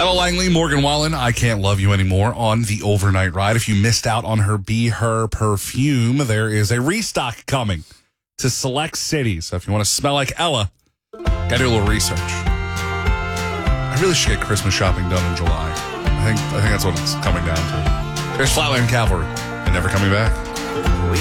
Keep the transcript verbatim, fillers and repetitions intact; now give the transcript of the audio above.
Ella Langley, Morgan Wallen, I Can't Love You Anymore on the overnight ride. If you missed out on her Be Her perfume, there is a restock coming to select cities. So if you want to smell like Ella, gotta do a little research. I really should get Christmas shopping done in July. I think I think that's what it's coming down to. There's Flatland Cavalry and Never Coming Back.